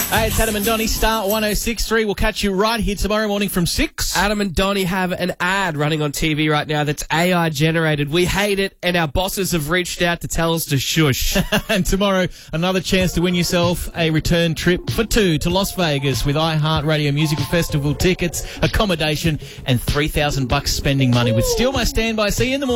Hey, it's Adam and Donnie, Star 106.3. We'll catch you right here tomorrow morning from 6. Adam and Donnie have an ad running on TV right now that's AI generated. We hate it, and our bosses have reached out to tell us to shush. And tomorrow, another chance to win yourself a return trip for 2 to Las Vegas with iHeartRadio Musical Festival tickets, accommodation, and $3,000 spending money with Steal My Standby. See you in the morning.